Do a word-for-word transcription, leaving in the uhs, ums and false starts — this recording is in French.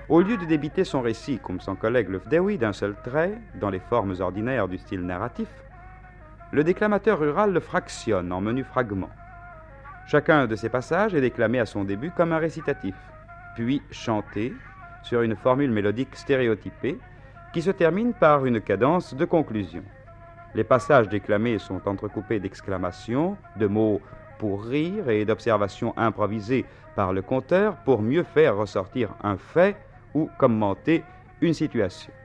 Au lieu de débiter son récit, comme son collègue le Fdewi, d'un seul trait, dans les formes ordinaires du style narratif, le déclamateur rural le fractionne en menus fragments. Chacun de ces passages est déclamé à son début comme un récitatif, puis chanté sur une formule mélodique stéréotypée qui se termine par une cadence de conclusion. Les passages déclamés sont entrecoupés d'exclamations, de mots pour rire et d'observations improvisées par le conteur pour mieux faire ressortir un fait ou commenter une situation.